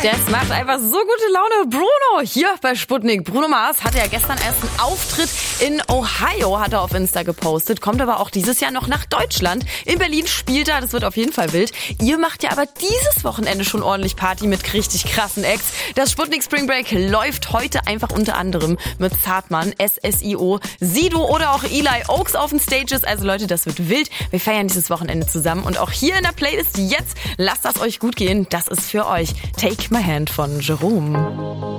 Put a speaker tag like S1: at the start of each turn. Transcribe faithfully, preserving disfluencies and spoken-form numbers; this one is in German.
S1: Das macht einfach so gute Laune. Bruno hier bei Sputnik. Bruno Mars hatte ja gestern erst einen Auftritt in Ohio, hat er auf Insta gepostet. Kommt aber auch dieses Jahr noch nach Deutschland. In Berlin spielt er, das wird auf jeden Fall wild. Ihr macht ja aber dieses Wochenende schon ordentlich Party mit richtig krassen Acts. Das Sputnik Spring Break läuft heute einfach unter anderem mit Zartmann, S S I O, Sido oder auch Eli Oaks auf den Stages. Also Leute, das wird wild. Wir feiern dieses Wochenende zusammen. Und auch hier in der Playlist jetzt, lasst das euch gut gehen. Das ist für euch Take My Hand von Jerome.